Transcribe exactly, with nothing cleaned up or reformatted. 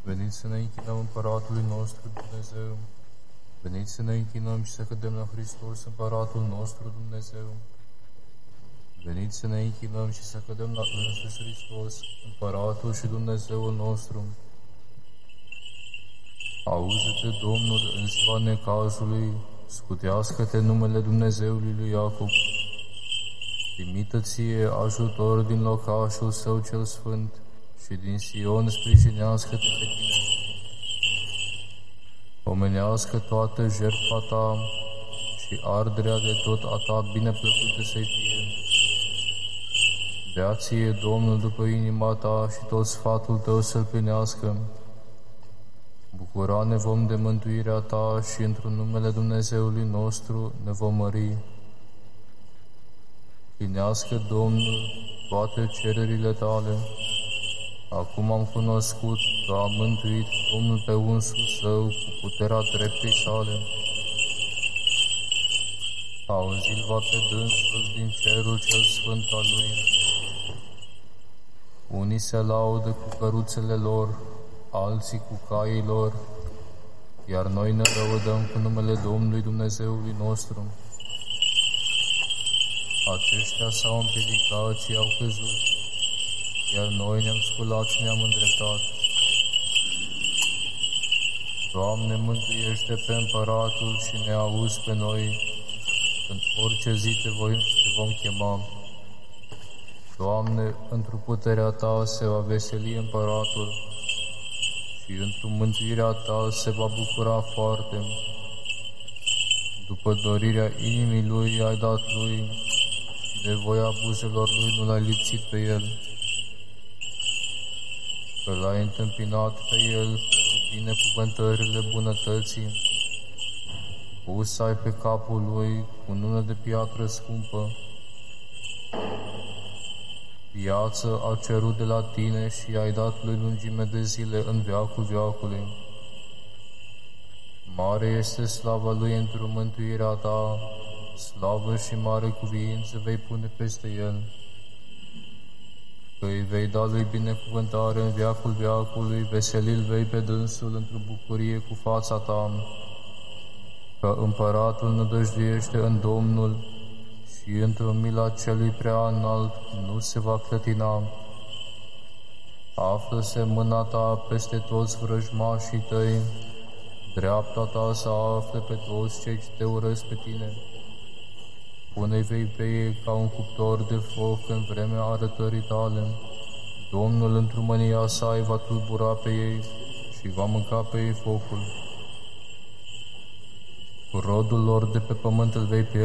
Veniți să ne închinăm Împăratului nostru Dumnezeu. Veniți să ne închinăm și să cădem la Hristos, Împăratul nostru Dumnezeu. Veniți să ne închinăm și să cădem la însuși Hristos, Împăratul și Dumnezeul nostru. Auzi-te, Domnul, în ziua necazului, scutească-te numele Dumnezeului lui Iacob. Trimită ție ajutor din locașul său cel sfânt și din Sion sprijinească-te pe tine. Omenească toată jertfa ta și arderea de tot a ta bineplăcută să-i fie. Dea ție, Domnul, după inima ta și tot sfatul tău să-l plinească. Bucura ne vom de mântuirea ta și într-un numele Dumnezeului nostru ne vom mări. Plinească, Domnul, toate cererile tale. Acum am cunoscut că a mântuit Domnul pe unsul său cu puterea dreptei sale. Auzit va pe dânsul din cerul cel sfânt al lui. Unii se laudă cu căruțele lor, alții cu caii lor, iar noi ne lăudăm cu numele Domnului Dumnezeului nostru. Aceștia s-au împiedicat și au căzut, iar noi ne-am sculat și ne-am îndreptat. Doamne, mântuiește pe Împăratul și ne auzi pe noi, în orice zi te, voi, te vom chema. Doamne, într-o puterea ta se va veseli Împăratul și într-o mântuirea ta se va bucura foarte. După dorirea inimii lui ai dat lui, de voia buzelor lui nu l-ai lipsit pe el, că l-ai întâmpinat pe el cu binecuvântările bunătății, pus ai pe capul lui cunună de piatră scumpă. Viață a cerut de la tine și ai dat lui lungime de zile în veacul veacului. Mare este slava lui într-o mântuirea ta, slavă și mare cuviință vei pune peste el. Că îi vei da lui binecuvântare în veacul veacului, veselil vei pe dânsul într-o bucurie cu fața ta. Că Împăratul nădăjduiește în Domnul și într-o mila celui prea înalt nu se va clătina. Află-se mâna ta peste toți vrăjmașii tăi, dreapta ta să afle pe toți cei ce te urăsc pe tine. Pune-i vei pe ei ca un cuptor de foc în vremea arătării tale. Domnul într-o mânia sa îi va tulbura pe ei și va mânca pe ei focul. Cu rodul lor de pe pământ îl vei pierde.